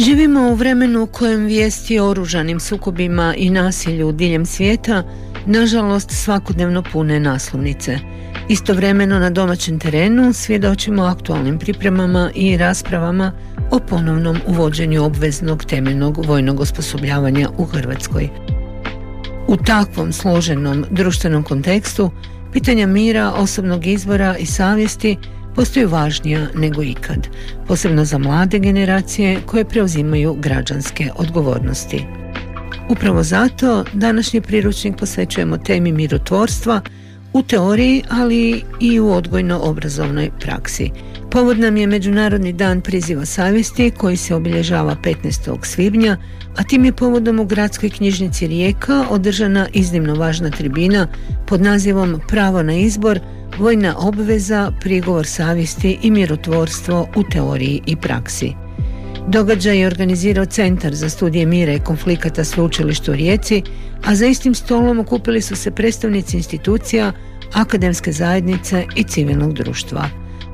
Živimo u vremenu u kojem vijesti o oružanim sukobima i nasilju diljem svijeta nažalost svakodnevno pune naslovnice. Istovremeno na domaćem terenu svjedočimo aktualnim pripremama i raspravama o ponovnom uvođenju obveznog temeljnog vojnog osposobljavanja u Hrvatskoj. U takvom složenom društvenom kontekstu pitanja mira, osobnog izbora i savjesti postaju važnija nego ikad, posebno za mlade generacije koje preuzimaju građanske odgovornosti. Upravo zato današnji priručnik posvećujemo temi mirotvorstva u teoriji, ali i u odgojno-obrazovnoj praksi. Povod nam je Međunarodni dan priziva savjesti koji se obilježava 15. svibnja, a tim je povodom u Gradskoj knjižnici Rijeka održana iznimno važna tribina pod nazivom Pravo na izbor, vojna obveza, prigovor savjesti i mirotvorstvo u teoriji i praksi. Događaj je organizirao Centar za studije mira i konflikata Sveučilišta u Rijeci, a za istim stolom okupili su se predstavnici institucija, akademske zajednice i civilnog društva.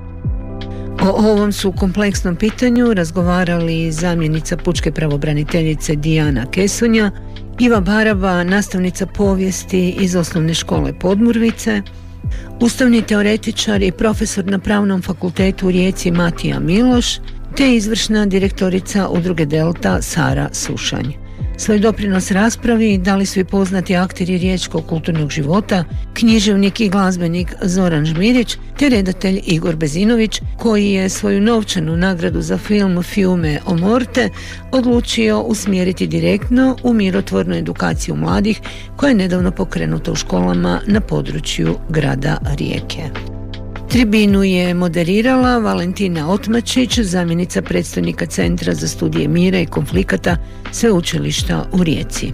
O ovom su kompleksnom pitanju razgovarali zamjenica pučke pravobraniteljice Dijana Kesunja, Iva Baraba, nastavnica povijesti iz Osnovne škole Podmurvice, ustavni teoretičar i profesor na Pravnom fakultetu u Rijeci Matija Miloš, te izvršna direktorica Udruge Delta Sara Sušanj. Svoj doprinos raspravi dali su i poznati akteri riječkog kulturnog života, književnik i glazbenik Zoran Žmirić, te redatelj Igor Bezinović, koji je svoju novčanu nagradu za film Fiume o morte odlučio usmjeriti direktno u mirotvornu edukaciju mladih koja je nedavno pokrenuta u školama na području grada Rijeke. Tribinu je moderirala Valentina Otmačić, zamjenica predstojnika Centra za studije mira i konflikata Sveučilišta u Rijeci.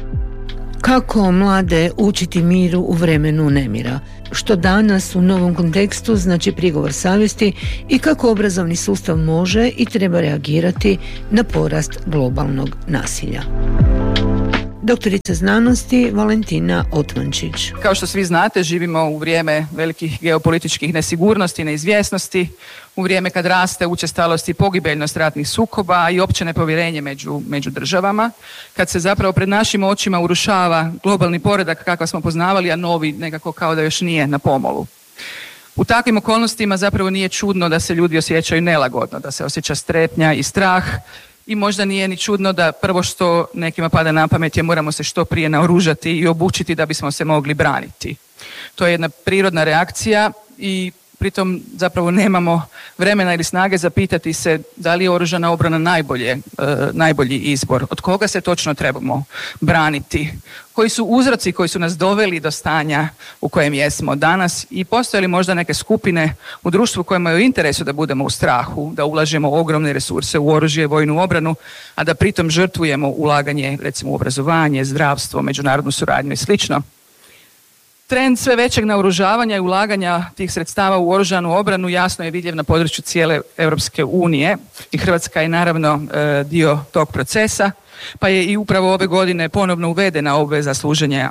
Kako mlade učiti miru u vremenu nemira? Što danas u novom kontekstu znači prigovor savjesti i kako obrazovni sustav može i treba reagirati na porast globalnog nasilja? Doktorica znanosti Valentina Otmančić. Kao što svi znate, živimo u vrijeme velikih geopolitičkih nesigurnosti i neizvjesnosti, u vrijeme kad raste učestalost i pogibeljnost ratnih sukoba i opće nepovjerenje među državama, kad se zapravo pred našim očima urušava globalni poredak kakav smo poznavali, a novi nekako kao da još nije na pomolu. U takvim okolnostima zapravo nije čudno da se ljudi osjećaju nelagodno, da se osjeća strepnja i strah. I možda nije ni čudno da prvo što nekima pada na pamet je moramo se što prije naoružati i obučiti da bismo se mogli braniti. To je jedna prirodna reakcija i pritom zapravo nemamo vremena ili snage zapitati se da li je oružana obrana najbolji izbor, od koga se točno trebamo braniti, koji su uzroci koji su nas doveli do stanja u kojem jesmo danas i postoje li možda neke skupine u društvu kojima je u interesu da budemo u strahu, da ulažemo ogromne resurse u oružje, vojnu obranu, a da pritom žrtvujemo ulaganje recimo u obrazovanje, zdravstvo, međunarodnu suradnju i slično. Trend sve većeg naoružavanja i ulaganja tih sredstava u oružanu obranu jasno je vidljiv na području cijele Europske unije i Hrvatska je naravno dio tog procesa, pa je i upravo ove godine ponovno uvedena obveza služenja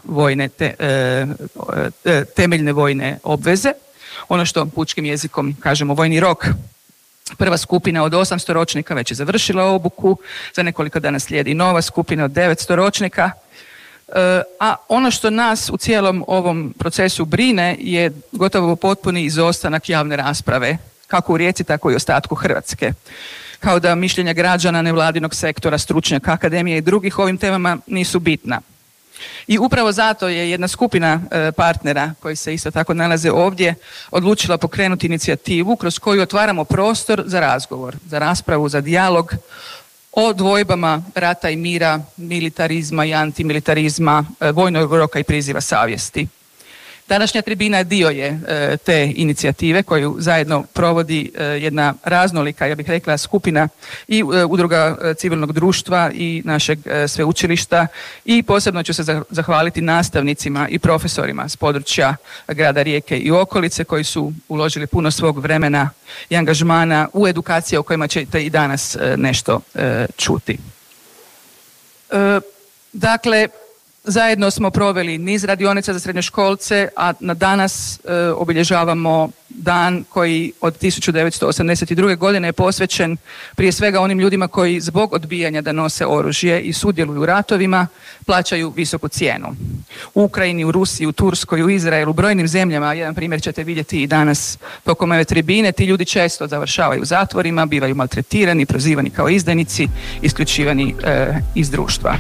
temeljne vojne obveze, ono što pučkim jezikom kažemo vojni rok. Prva skupina od 800 ročnika već je završila obuku, za nekoliko dana slijedi nova skupina od 900 ročnika. A ono što nas u cijelom ovom procesu brine je gotovo potpuni izostanak javne rasprave, kako u Rijeci, tako i ostatku Hrvatske. Kao da mišljenja građana, nevladinog sektora, stručnjaka, akademije i drugih ovim temama nisu bitna. I upravo zato je jedna skupina partnera koji se isto tako nalaze ovdje odlučila pokrenuti inicijativu kroz koju otvaramo prostor za razgovor, za raspravu, za dijalog o dvojbama rata i mira, militarizma i antimilitarizma, vojnog roka i priziva savjesti. Današnja tribina dio je te inicijative koju zajedno provodi jedna raznolika, ja bih rekla, skupina i udruga civilnog društva i našeg sveučilišta i posebno ću se zahvaliti nastavnicima i profesorima s područja grada Rijeke i okolice koji su uložili puno svog vremena i angažmana u edukacije o kojima ćete i danas nešto čuti. Dakle, Zajedno smo proveli niz radionica za srednjoškolce, a na danas obilježavamo dan koji od 1982. godine je posvećen prije svega onim ljudima koji zbog odbijanja da nose oružje i sudjeluju u ratovima plaćaju visoku cijenu. U Ukrajini, u Rusiji, u Turskoj, u Izraelu, u brojnim zemljama, jedan primjer ćete vidjeti i danas tokom ove tribine, ti ljudi često završavaju u zatvorima, bivaju maltretirani, prozivani kao izdajnici, isključivani iz društva.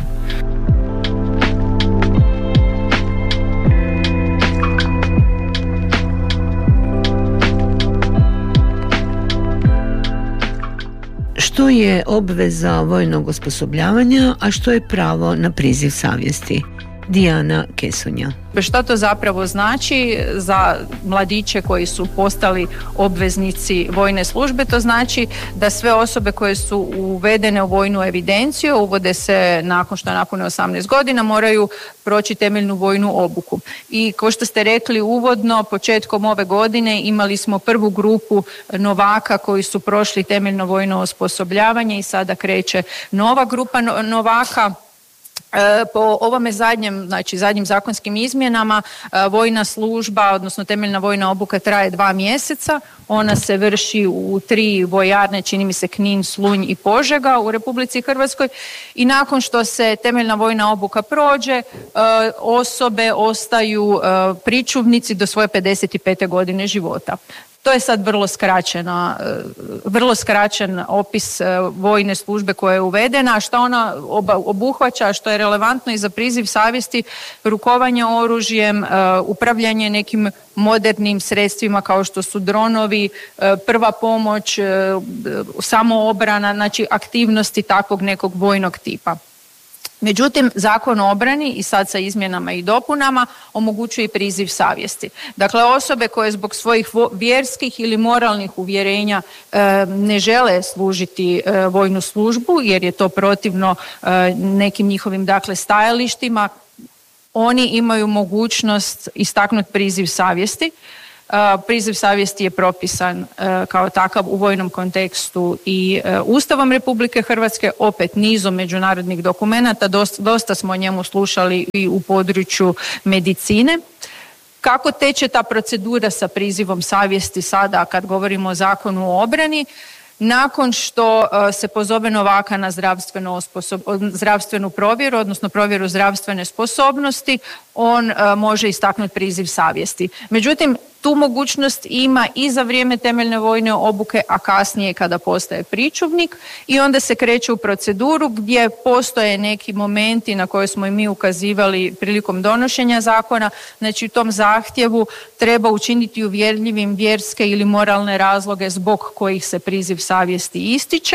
Što je obveza vojnog osposobljavanja, a što je pravo na priziv savjesti? Dijana Kesonja. Što to zapravo znači za mladiće koji su postali obveznici vojne službe? To znači da sve osobe koje su uvedene u vojnu evidenciju, uvode se nakon što napune 18 godina, moraju proći temeljnu vojnu obuku. I kao što ste rekli uvodno, početkom ove godine imali smo prvu grupu novaka koji su prošli temeljno vojno osposobljavanje i sada kreće nova grupa novaka. Po ovome zadnjim zakonskim izmjenama vojna služba, odnosno temeljna vojna obuka traje 2 mjeseca. Ona se vrši u 3 vojarne, čini mi se Knin, Slunj i Požega u Republici Hrvatskoj i nakon što se temeljna vojna obuka prođe, osobe ostaju pričuvnici do svoje 55. godine života. To je sad vrlo skraćen opis vojne službe koja je uvedena, a što ona obuhvaća, što je relevantno i za priziv savjesti, rukovanje oružjem, upravljanje nekim modernim sredstvima kao što su dronovi, prva pomoć, samoobrana, znači aktivnosti takvog nekog vojnog tipa. Međutim, Zakon o obrani i sad sa izmjenama i dopunama omogućuje i priziv savjesti. Dakle, osobe koje zbog svojih vjerskih ili moralnih uvjerenja ne žele služiti vojnu službu jer je to protivno nekim njihovim stajalištima, oni imaju mogućnost istaknuti priziv savjesti. Priziv savjesti je propisan kao takav u vojnom kontekstu i Ustavom Republike Hrvatske, opet nizom međunarodnih dokumenata, dosta smo o njemu slušali i u području medicine. Kako teče ta procedura sa prizivom savjesti sada kad govorimo o Zakonu o obrani? Nakon što se pozove novaka na zdravstvenu provjeru, odnosno provjeru zdravstvene sposobnosti, on može istaknuti priziv savjesti. Međutim, tu mogućnost ima i za vrijeme temeljne vojne obuke, a kasnije kada postaje pričuvnik i onda se kreće u proceduru gdje postoje neki momenti na koje smo i mi ukazivali prilikom donošenja zakona. Znači u tom zahtjevu treba učiniti uvjerljivim vjerske ili moralne razloge zbog kojih se priziv savjesti ističe.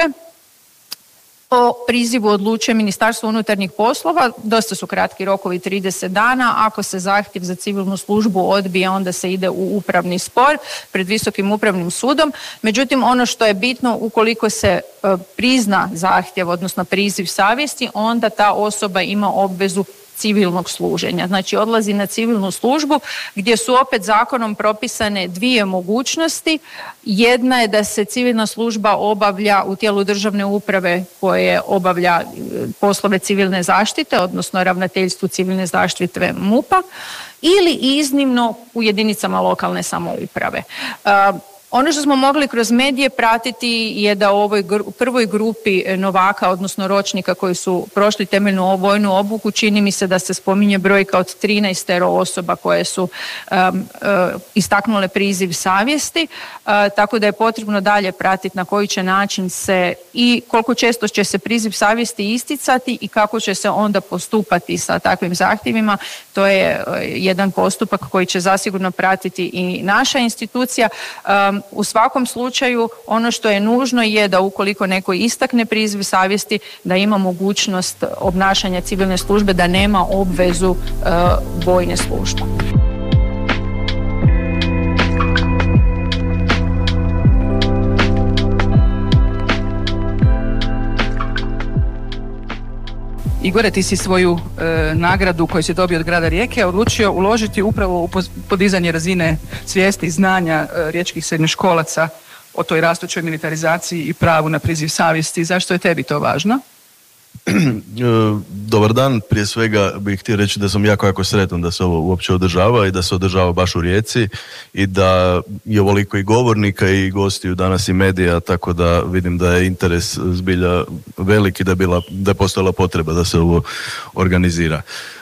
O prizivu odlučuje Ministarstvo unutarnjih poslova, dosta su kratki rokovi, 30 dana, ako se zahtjev za civilnu službu odbije onda se ide u upravni spor pred Visokim upravnim sudom. Međutim, ono što je bitno, ukoliko se prizna zahtjev, odnosno priziv savjesti, onda ta osoba ima obvezu civilnog služenja. Znači odlazi na civilnu službu gdje su opet zakonom propisane 2 mogućnosti. Jedna je da se civilna služba obavlja u tijelu državne uprave koje obavlja poslove civilne zaštite, odnosno ravnateljstvu civilne zaštite MUP-a ili iznimno u jedinicama lokalne samouprave. Ono što smo mogli kroz medije pratiti je da u ovoj prvoj grupi novaka, odnosno ročnika koji su prošli temeljnu vojnu obuku, čini mi se da se spominje brojka od 13 osoba koje su istaknule priziv savjesti, tako da je potrebno dalje pratiti na koji će način se i koliko često će se priziv savjesti isticati i kako će se onda postupati sa takvim zahtjevima. To je jedan postupak koji će zasigurno pratiti i naša institucija. U svakom slučaju ono što je nužno je da ukoliko neko istakne priziv savjesti da ima mogućnost obnašanja civilne službe, da nema obvezu vojne službe. Igore, ti si svoju nagradu koju si dobio od grada Rijeke odlučio uložiti upravo u podizanje razine svijesti i znanja riječkih srednjoškolaca o toj rastućoj militarizaciji i pravu na priziv savjesti. Zašto je tebi to važno? Dobar dan, prije svega bih htio reći da sam jako sretan da se ovo uopće održava i da se održava baš u Rijeci i da je ovoliko i govornika i gostiju danas i medija, tako da vidim da je interes zbilja veliki, da je postojala potreba da se ovo organizira.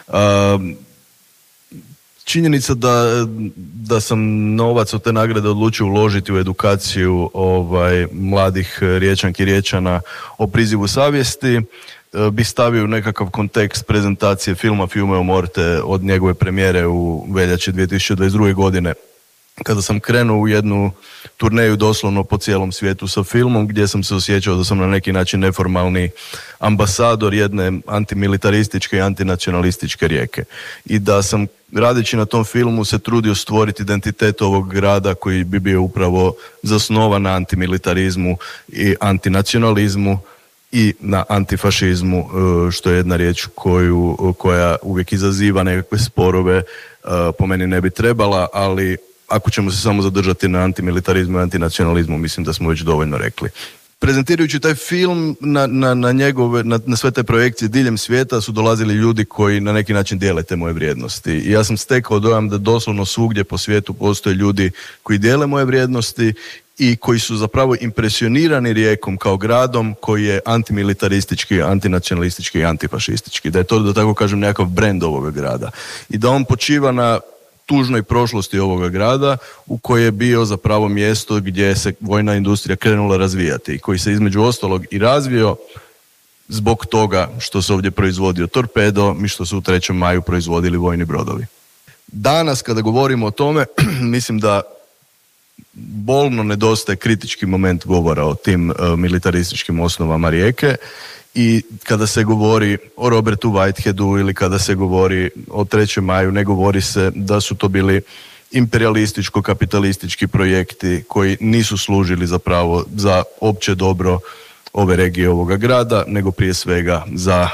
Činjenica da sam novac od te nagrade odlučio uložiti u edukaciju mladih Riječanki i Riječana o prizivu savjesti bi stavio u nekakav kontekst prezentacije filma Fiume o Morte od njegove premijere u veljači 2022. godine, kada sam krenuo u jednu turneju doslovno po cijelom svijetu sa filmom, gdje sam se osjećao da sam na neki način neformalni ambasador jedne antimilitarističke i antinacionalističke Rijeke. I da sam, radeći na tom filmu, se trudio stvoriti identitet ovog grada koji bi bio upravo zasnovan na antimilitarizmu i antinacionalizmu i na antifašizmu, što je jedna riječ koja uvijek izaziva nekakve sporove, po meni ne bi trebala, ali ako ćemo se samo zadržati na antimilitarizmu i antinacionalizmu, mislim da smo već dovoljno rekli. Prezentirajući taj film, na sve te projekcije diljem svijeta su dolazili ljudi koji na neki način dijele te moje vrijednosti. I ja sam stekao dojam da doslovno svugdje po svijetu postoje ljudi koji dijele moje vrijednosti i koji su zapravo impresionirani Rijekom kao gradom koji je antimilitaristički, antinacionalistički i antifašistički. Da je to, da tako kažem, nekakav brend ovoga grada. I da on počiva na tužnoj prošlosti ovoga grada u koje je bio zapravo mjesto gdje se vojna industrija krenula razvijati i koji se između ostalog i razvio zbog toga što se ovdje proizvodio torpedo i što su u 3. maju proizvodili vojni brodovi. Danas kada govorimo o tome, mislim da bolno nedostaje kritički moment govora o tim militarističkim osnovama Rijeke. I kada se govori o Robertu Whiteheadu ili kada se govori o 3. maju, ne govori se da su to bili imperialističko-kapitalistički projekti koji nisu služili zapravo za opće dobro ove regije, ovoga grada, nego prije svega za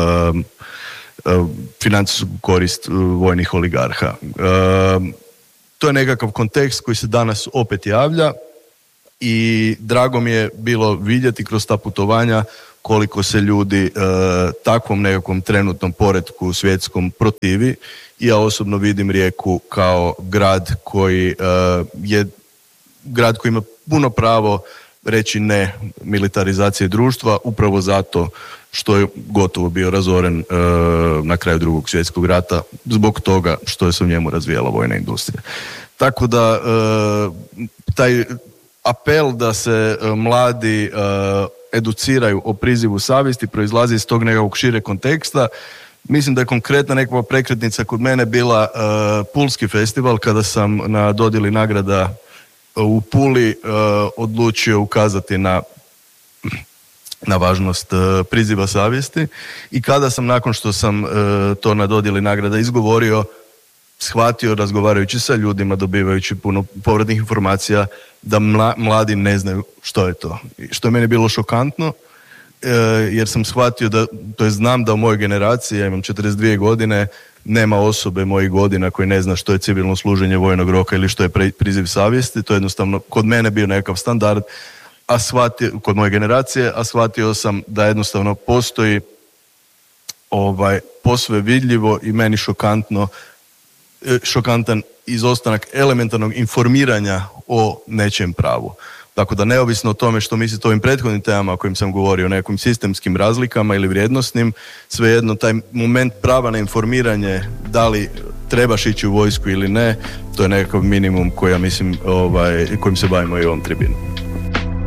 financijsku korist vojnih oligarha. To je nekakav kontekst koji se danas opet javlja i drago mi je bilo vidjeti kroz ta putovanja koliko se ljudi takvom nekakvom trenutnom poretku svjetskom protivi. I ja osobno vidim Rijeku kao grad koji je grad koji ima puno pravo reći ne militarizaciji društva, upravo zato što je gotovo bio razoren na kraju 2. svjetskog rata zbog toga što je se u njemu razvijala vojna industrija. Tako da taj apel da se mladi educiraju o prizivu savjesti proizlazi iz tog nekakvog šire konteksta. Mislim da je konkretna nekakva prekretnica kod mene bila Pulski festival, kada sam na dodjeli nagrada u Puli odlučio ukazati na važnost priziva savjesti i kada sam, nakon što sam to na dodjeli nagrada izgovorio, shvatio, razgovarajući sa ljudima, dobivajući puno povratnih informacija, da mladi ne znaju što je to. Što je meni bilo šokantno, jer sam shvatio znam da u mojoj generaciji, ja imam 42 godine, nema osobe mojih godina koji ne zna što je civilno služenje vojnog roka ili što je priziv savjesti. To je jednostavno kod mene bio nekakav standard, kod moje generacije, a shvatio sam da jednostavno postoji posve vidljivo i meni šokantan izostanak elementarnog informiranja o nečijem pravu. Tako da neovisno o tome što mislite o ovim prethodnim temama o kojim sam govorio, o nekim sistemskim razlikama ili vrijednostnim, svejedno taj moment prava na informiranje, da li trebaš ići u vojsku ili ne, to je nekakav minimum koji ja mislim, kojim se bavimo i u ovom tribinu.